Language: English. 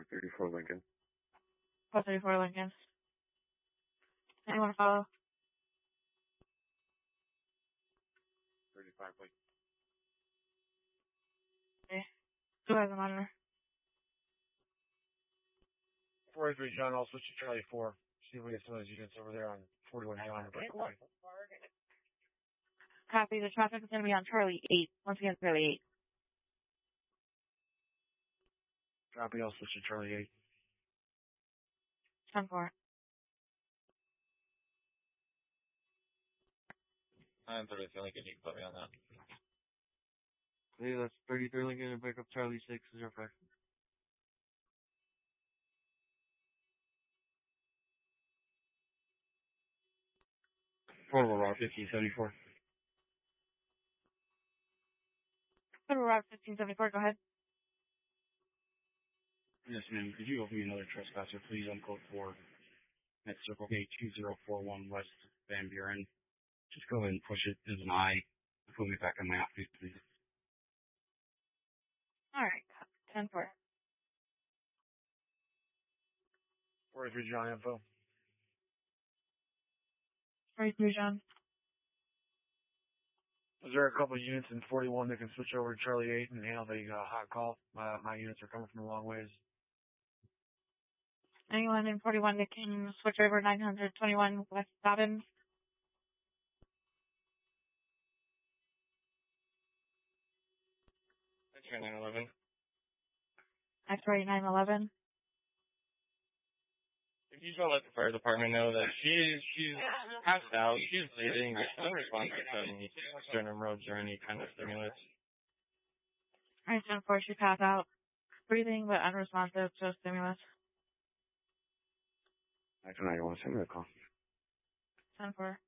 434 Lincoln. 434 Lincoln. Anyone follow? 35 Lincoln. Okay. Who has the monitor? 483 John, I'll switch to Charlie 4. See if we get some of those units over there on 41 Highline. Copy. The traffic is going to be on Charlie 8. Once again, Charlie 8. Copy, I'll switch to Charlie 8. 10-4. 33 Lincoln, you can put me on that. Hey, that's 33 Lincoln and back up Charlie 6, 05. Portable Route 1574. Federal Route 1574, go ahead. Yes, ma'am. Could you open me another trespasser, please, on code 4 at Circle Gate 2041 West Van Buren? Just go ahead and push it as an I. Put me back on my outfit, please. Alright, 10-4. 43 John info. 43 John. Is there a couple of units in 41 that can switch over to Charlie 8 and handle the hot call? My units are coming from a long ways. Anyone in 41 that can switch over 921 West Dobbins? X-ray 911. X-ray 911. If you don't let the fire department know that she's passed out, she's bleeding, unresponsive to any sternum robes or any kind of stimulus. Alright, 10-4, she passed out. Breathing, but unresponsive to stimulus. Actually, I want to send her a call. 10-4.